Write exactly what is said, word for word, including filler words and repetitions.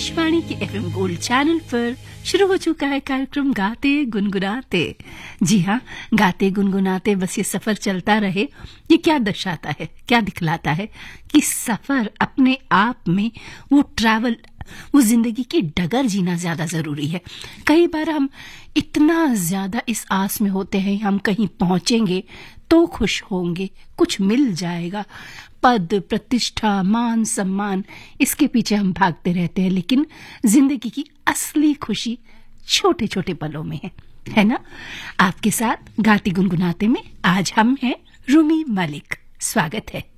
आकाशवाणी के FM gold channel पर शुरू हो चुका है कार्यक्रम गाते गुनगुनाते। जी हाँ, गाते गुनगुनाते बस ये सफर चलता रहे। ये क्या दर्शाता है, क्या दिखलाता है कि सफर अपने आप में वो ट्रैवल, वो जिंदगी की डगर जीना ज्यादा जरूरी है। कई बार हम इतना ज्यादा इस आस में होते हैं हम कहीं पहुंचेंगे तो खुश होंगे, कुछ मिल जाएगा, पद प्रतिष्ठा मान सम्मान, इसके पीछे हम भागते रहते हैं। लेकिन जिंदगी की असली खुशी छोटे छोटे पलों में है, है ना। आपके साथ गाती गुनगुनाते में आज हम हैं रूमी मलिक। स्वागत है।